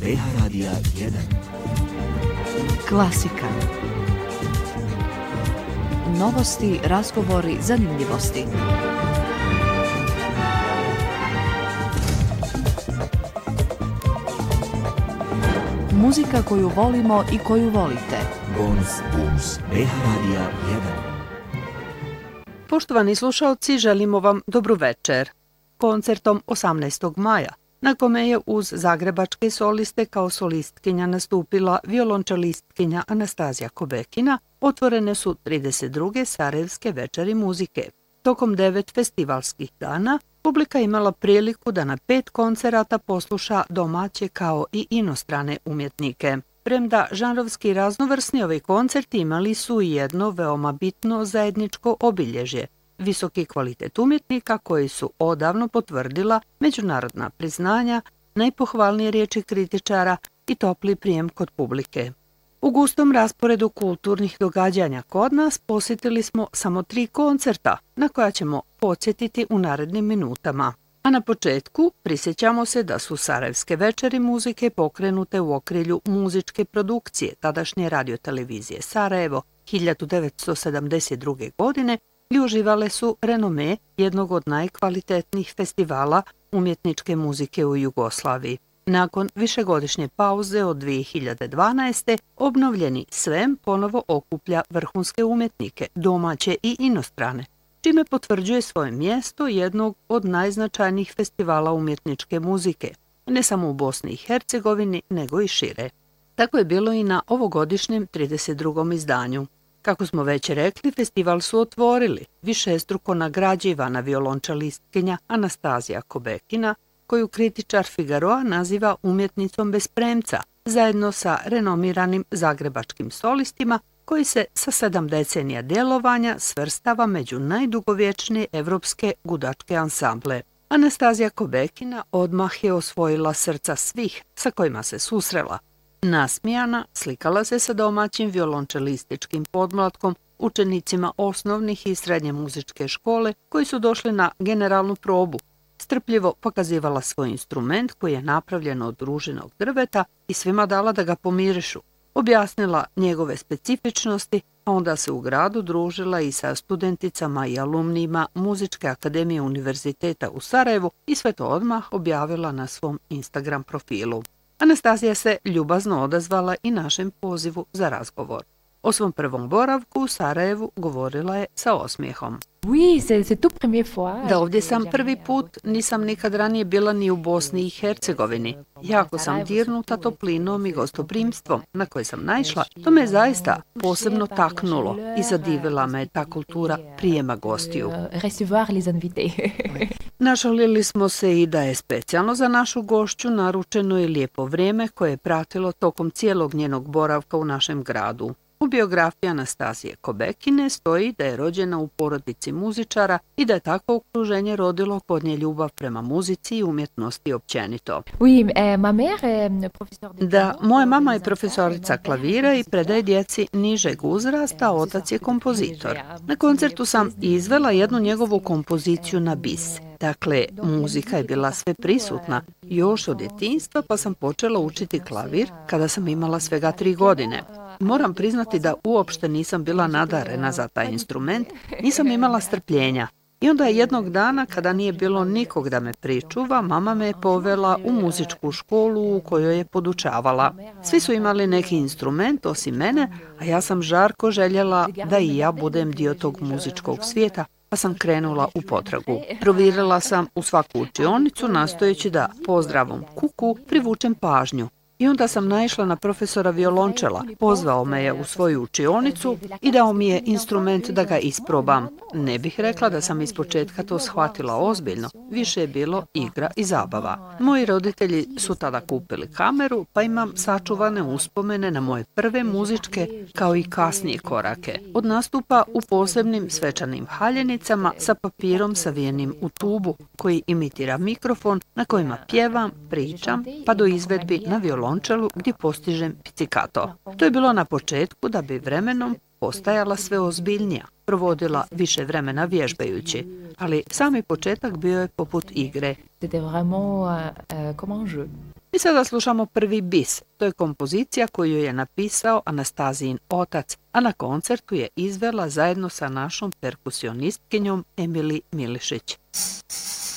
BH Radija 1. Klasika. Novosti, razgovori, zanimljivosti. Muzika koju volimo i koju volite. Bonus uz BH Radija 1. Poštovani slušalci, želimo vam dobru večer. Koncertom 18. maja, na kome je uz zagrebačke soliste kao solistkinja nastupila violončelistkinja Anastazija Kobekina, otvorene su 32. Sarajevske večeri muzike. Tokom 9 festivalskih dana publika imala priliku da na 5 koncerata posluša domaće kao i inostrane umjetnike. Premda žanrovski raznovrsni, ovi koncerti imali su i jedno veoma bitno zajedničko obilježje – visoki kvalitet umjetnika koji su odavno potvrdila međunarodna priznanja, najpohvalnije riječi kritičara i topli prijem kod publike. U gustom rasporedu kulturnih događanja kod nas posjetili smo samo 3 koncerta na koja ćemo podsjetiti u narednim minutama. A na početku prisjećamo se da su Sarajevske večeri muzike pokrenute u okrilju muzičke produkcije tadašnje radiotelevizije Sarajevo 1972. godine i uživale su renome jednog od najkvalitetnijih festivala umjetničke muzike u Jugoslaviji. Nakon višegodišnje pauze od 2012. obnovljeni SVEM ponovo okuplja vrhunske umjetnike, domaće i inostrane, čime potvrđuje svoje mjesto jednog od najznačajnijih festivala umjetničke muzike, ne samo u Bosni i Hercegovini, nego i šire. Tako je bilo i na ovogodišnjem 32. izdanju. Kako smo već rekli, festival su otvorili višestruko nagrađivana violončelistkinja Anastazija Kobekina, koju kritičar Figaroa naziva umjetnicom bez premca, zajedno sa renomiranim zagrebačkim solistima, koji se sa 7 decenija djelovanja svrstava među najdugovječnije evropske gudačke ansamble. Anastazija Kobekina odmah je osvojila srca svih sa kojima se susrela. Nasmijana, slikala se sa domaćim violončelističkim podmlatkom, učenicima osnovnih i srednje muzičke škole koji su došli na generalnu probu. Strpljivo pokazivala svoj instrument koji je napravljen od ružinog drveta i svima dala da ga pomirišu. Objasnila njegove specifičnosti, a onda se u gradu družila i sa studenticama i alumnima Muzičke akademije Univerziteta u Sarajevu i sve to odmah objavila na svom Instagram profilu. Anastazija se ljubazno odazvala i našem pozivu za razgovor. O svom prvom boravku u Sarajevu govorila je sa osmijehom. Da, ovdje sam prvi put, nisam nikad ranije bila ni u Bosni i Hercegovini. Jako sam dirnuta toplinom i gostoprimstvom na koje sam naišla. To me zaista posebno taknulo i zadivila me ta kultura prijema gostiju. Našalili smo se i da je specijalno za našu gošću naručeno i lijepo vrijeme koje je pratilo tokom cijelog njenog boravka u našem gradu. U biografiji Anastazije Kobekine stoji da je rođena u porodici muzičara i da je takvo okruženje rodilo kod nje ljubav prema muzici i umjetnosti općenito. Da, moja mama je profesorica klavira i predaje djeci nižeg uzrasta, a otac je kompozitor. Na koncertu sam izvela jednu njegovu kompoziciju na bis. Dakle, muzika je bila sve prisutna još od djetinjstva, pa sam počela učiti klavir kada sam imala svega 3 godine. Moram priznati da uopšte nisam bila nadarena za taj instrument, nisam imala strpljenja. I onda je jednog dana, kada nije bilo nikog da me pričuva, mama me je povela u muzičku školu u kojoj je podučavala. Svi su imali neki instrument osim mene, a ja sam žarko željela da i ja budem dio tog muzičkog svijeta, pa sam krenula u potragu. Provirila sam u svaku učionicu, nastojeći da pozdravom kuku privučem pažnju. I onda sam naišla na profesora violončela, pozvao me je u svoju učionicu i dao mi je instrument da ga isprobam. Ne bih rekla da sam ispočetka to shvatila ozbiljno, više je bilo igra i zabava. Moji roditelji su tada kupili kameru, pa imam sačuvane uspomene na moje prve muzičke kao i kasnije korake. Od nastupa u posebnim svečanim haljenicama sa papirom savijenim u tubu, koji imitira mikrofon na kojima pjevam, pričam, pa do izvedbi na violončelu gdje postižem pizzicato. To je bilo na početku da bi vremenom postajala sve ozbiljnija, provodila više vremena vježbajući, ali sami početak bio je poput igre. Mi sada slušamo prvi bis. To je kompozicija koju je napisao Anastazijin otac, a na koncertu je izvela zajedno sa našom perkusionistkinjom Emili Milišić.